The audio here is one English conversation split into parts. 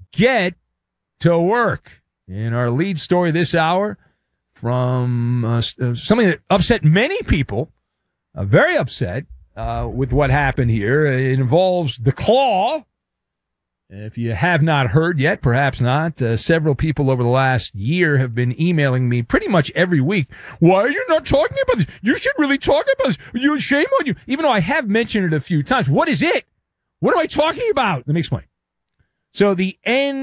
get to work. In our lead story this hour, from something that upset many people, very upset with what happened here. It involves the Claw. If you have not heard yet, perhaps not, several people over the last year have been emailing me pretty much every week. Why are you not talking about this? You should really talk about this. Shame on you. Even though I have mentioned it a few times. What is it? What am I talking about? Let me explain. So the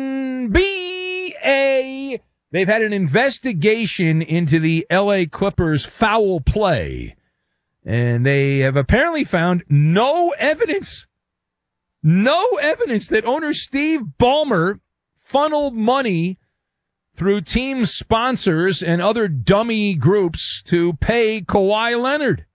NBA, they've had an investigation into the LA Clippers foul play. And they have apparently found no evidence that owner Steve Ballmer funneled money through team sponsors and other dummy groups to pay Kawhi Leonard.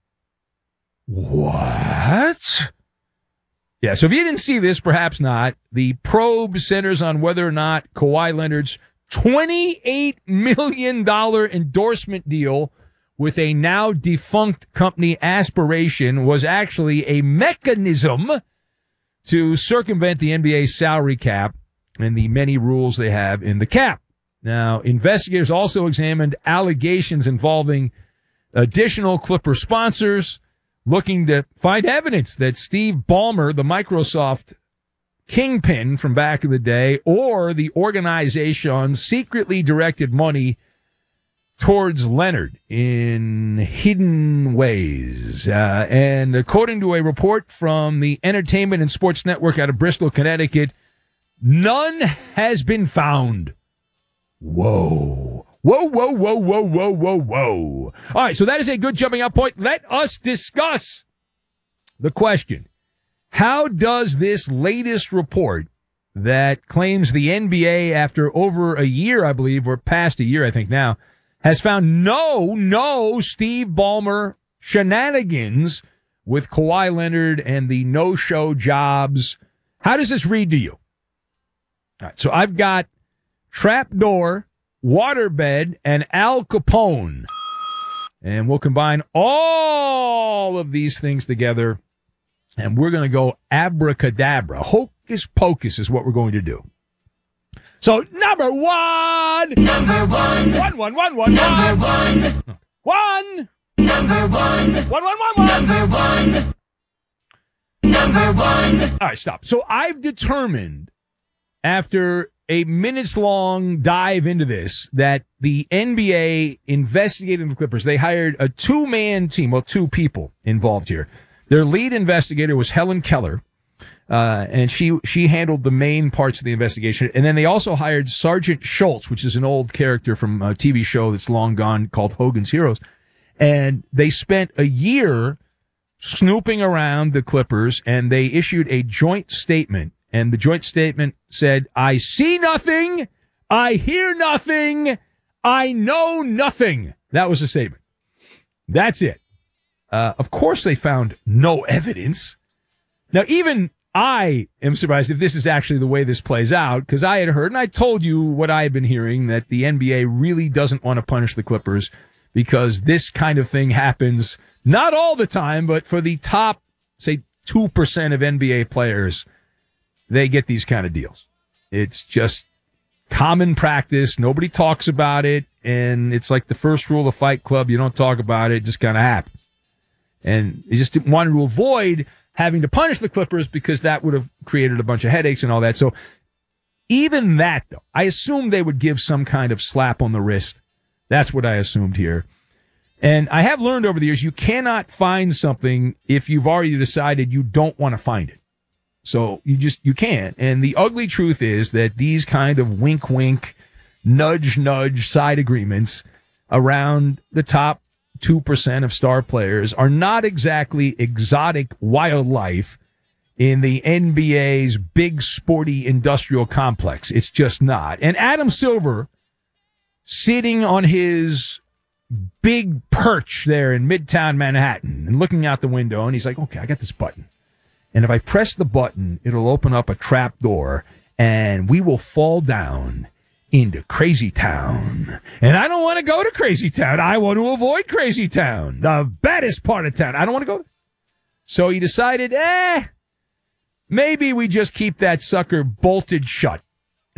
What? Yeah, so if you didn't see this, perhaps not. The probe centers on whether or not Kawhi Leonard's $28 million endorsement deal with a now defunct company, Aspiration, was actually a mechanism to circumvent the NBA's salary cap and the many rules they have in the cap. Now, investigators also examined allegations involving additional Clipper sponsors, looking to find evidence that Steve Ballmer, the Microsoft kingpin from back in the day, or the organization secretly directed money towards Leonard in hidden ways. And according to a report from the Entertainment and Sports Network out of Bristol, Connecticut, none has been found. Whoa. Whoa, whoa, whoa, whoa, whoa, whoa, whoa. All right, so that is a good jumping off point. Let us discuss the question. How does this latest report that claims the NBA, after over a year, I believe, or past a year, I think now, has found no Steve Ballmer shenanigans with Kawhi Leonard and the no-show jobs, how does this read to you? All right, so I've got trapdoor, waterbed, and Al Capone. And we'll combine all of these things together, and we're going to go abracadabra. Hocus pocus is what we're going to do. So, number one. Number one. One. Number one. One. Number one. One. Number one. Number one. All right, stop. So I've determined, after a minutes-long dive into this, that the NBA investigating the Clippers, they hired a two-man team, well, two people involved here. Their lead investigator was Helen Keller, and she handled the main parts of the investigation. And then they also hired Sergeant Schultz, which is an old character from a TV show that's long gone called Hogan's Heroes. And they spent a year snooping around the Clippers, and they issued a joint statement. And the joint statement said, I see nothing, I hear nothing, I know nothing. That was the statement. That's it. Of course they found no evidence. Now, even I am surprised if this is actually the way this plays out, because I had heard, and I told you what I had been hearing, that the NBA really doesn't want to punish the Clippers because this kind of thing happens not all the time, but for the top, say, 2% of NBA players, they get these kind of deals. It's just common practice. Nobody talks about it. And it's like the first rule of Fight Club. You don't talk about it. It just kind of happens. And they just didn't want to avoid having to punish the Clippers because that would have created a bunch of headaches and all that. So even that, though, I assumed they would give some kind of slap on the wrist. That's what I assumed here. And I have learned over the years, you cannot find something if you've already decided you don't want to find it. So you can't. And the ugly truth is that these kind of wink, wink, nudge, nudge side agreements around the top 2% of star players are not exactly exotic wildlife in the NBA's big sporty industrial complex. It's just not. And Adam Silver, sitting on his big perch there in Midtown Manhattan and looking out the window, and he's like, okay, I got this button. And if I press the button, it'll open up a trap door, and we will fall down into Crazy Town. And I don't want to go to Crazy Town. I want to avoid Crazy Town, the baddest part of town. I don't want to go there. So he decided, maybe we just keep that sucker bolted shut.